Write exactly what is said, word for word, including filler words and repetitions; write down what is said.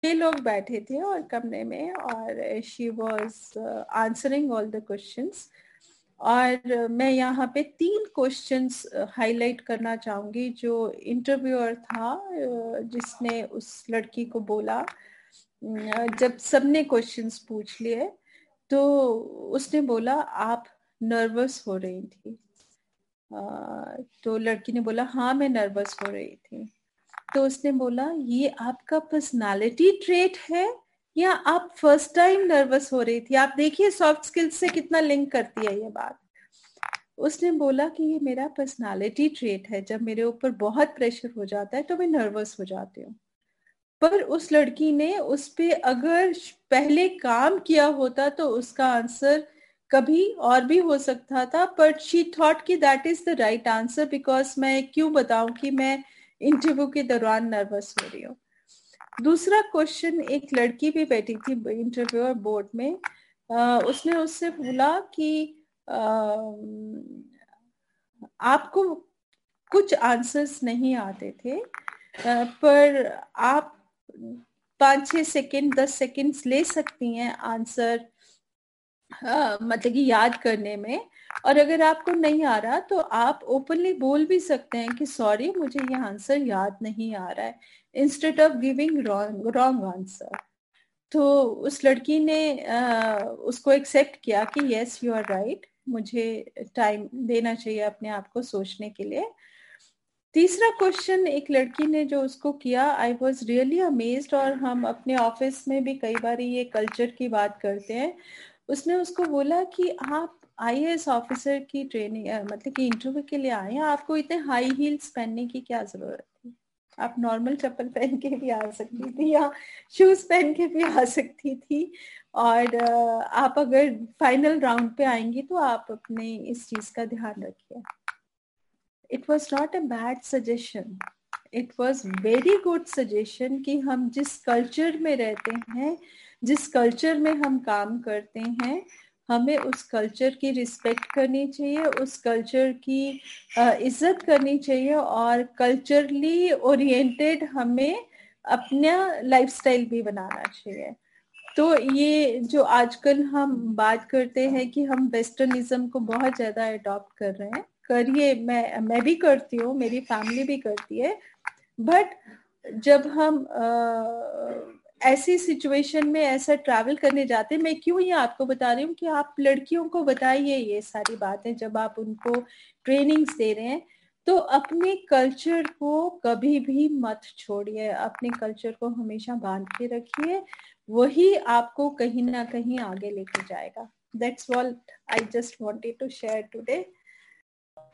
छह लोग बैठे थे और कमरे में, और she was answering all the questions. और मैं यहाँ पे तीन क्वेश्चंस हाईलाइट करना चाहूंगी जो इंटरव्यूअर था जिसने उस लड़की को बोला। जब सबने क्वेश्चंस पूछ लिए तो उसने बोला आप नर्वस हो रही थी। तो लड़की ने बोला हाँ मैं नर्वस हो रही थी। तो उसने बोला ये आपका पर्सनालिटी ट्रेट है या आप फर्स्ट टाइम नर्वस हो रही थी? आप देखिए सॉफ्ट स्किल्स से कितना लिंक करती है ये बात। उसने बोला कि ये मेरा पर्सनालिटी ट्रेट है, जब मेरे ऊपर बहुत प्रेशर हो जाता है तो मैं नर्वस हो जाती हूँ। पर उस लड़की ने उस पे अगर पहले काम किया होता तो उसका आंसर कभी और भी हो सकता था, बट शी थॉट कि that is the right answer, because मैं क्यों बताऊं कि मैं इंटरव्यू के दौरान नर्वस हो रही हूँ। दूसरा क्वेश्चन, एक लड़की भी बैठी थी इंटरव्यूअर बोर्ड में, आ, उसने उससे बोला कि आ, आपको कुछ आंसर्स नहीं आते थे, पर आप पाँच छः सेकेंड दस सेकेंड्स ले सकती हैं आंसर मतलब कि याद करने में, और अगर आपको नहीं आ रहा तो आप ओपनली बोल भी सकते हैं कि सॉरी मुझे ये आंसर याद नहीं आ रहा है, instead of giving wrong wrong answer. तो उस लड़की ने आ, उसको एक्सेप्ट किया कि यस यू आर राइट, मुझे टाइम देना चाहिए अपने आप को सोचने के लिए। तीसरा क्वेश्चन एक लड़की ने जो उसको किया, आई वॉज रियली अमेज्ड, और हम अपने ऑफिस में भी कई बार ये कल्चर की बात करते हैं। उसने उसको बोला कि आप आईएएस ऑफिसर की ट्रेनिंग मतलब कि इंटरव्यू के लिए आए हैं, आपको इतने हाई हील्स पहनने की क्या जरूरत थी? आप नॉर्मल चप्पल पहन के भी आ सकती थी या शूज पहन के भी आ सकती थी, और आप अगर फाइनल राउंड पे आएंगी तो आप अपने इस चीज का ध्यान रखिए। It was not a bad suggestion. It was very good suggestion कि हम जिस कल्चर में रहते हैं, जिस कल्चर में हम काम करते हैं, हमें उस कल्चर की रिस्पेक्ट करनी चाहिए, उस कल्चर की इज्जत करनी चाहिए, और कल्चरली ओरिएंटेड हमें अपना लाइफस्टाइल भी बनाना चाहिए। तो ये जो आजकल हम बात करते हैं कि हम वेस्टर्निज्म को बहुत ज्यादा अडॉप्ट कर रहे हैं, करिए, मैं मैं भी करती हूँ, मेरी फैमिली भी करती है, बट जब हम आ, ऐसी सिचुएशन में ऐसा ट्रैवल करने जाते हैं, मैं क्यों ये आपको बता रही हूँ कि आप लड़कियों को बताइए ये सारी बातें जब आप उनको ट्रेनिंग्स दे रहे हैं, तो अपने कल्चर को कभी भी मत छोड़िए, अपने कल्चर को हमेशा बांध के रखिए, वही आपको कहीं ना कहीं आगे लेके जाएगा। That's what I just wanted to share today.